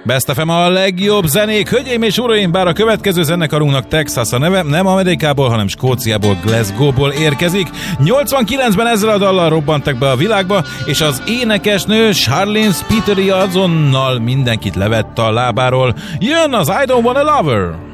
Best FM a legjobb zenék, hölgyeim és uraim, bár a következő zenekarunknak Texas a neve, nem Amerikából, hanem Skóciából, Glasgow-ból érkezik. 89-ben ezzel a dallal robbantak be a világba, és az énekesnő Charlene Spiteri azonnal mindenkit levett a lábáról. Jön az I Don't Want a Lover!